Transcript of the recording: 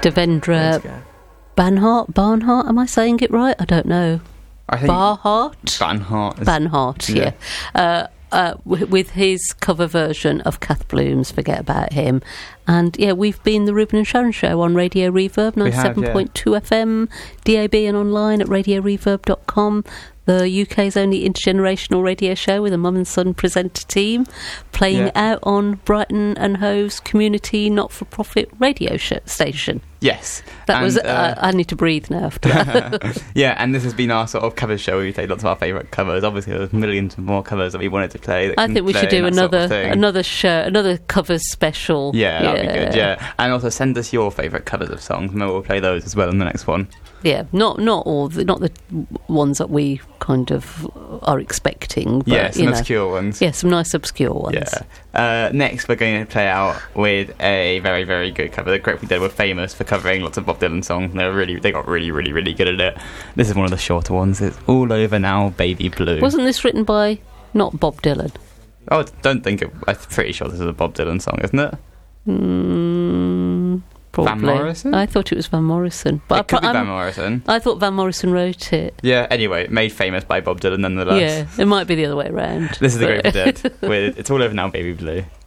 Devendra Banhart, am I saying it right? I don't know. I think Banhart, yeah. With his cover version of Kath Bloom's Forget About Him. And yeah, we've been the Ruben and Sharon Show on Radio Reverb, 97.2 FM, DAB and online at radioreverb.com. The UK's only intergenerational radio show with a mum and son presenter team, playing out on Brighton and Hove's community not-for-profit radio station. Yes. That was... I need to breathe now after that. Yeah, and this has been our sort of cover show. We played lots of our favourite covers. Obviously, there's millions more covers that we wanted to play. I think we should do another show, another covers special. Yeah, that'd be good, yeah. And also send us your favourite covers of songs, and we'll play those as well in the next one. Yeah, not the ones that we kind of are expecting. But, yeah, some obscure ones. Yeah, some nice obscure ones. Yeah. Next, we're going to play out with a very, very good cover. The Grateful Dead were famous for covering lots of Bob Dylan songs. And they got really, really, really good at it. This is one of the shorter ones. It's All Over Now, Baby Blue. Wasn't this written by not Bob Dylan? Oh, I'm pretty sure this is a Bob Dylan song, isn't it? Probably. Van Morrison? I thought it was Van Morrison. But it could be Van Morrison. I thought Van Morrison wrote it. Yeah, anyway, made famous by Bob Dylan nonetheless. Yeah, it might be the other way around. This is the Grateful Dead with It's All Over Now, Baby Blue.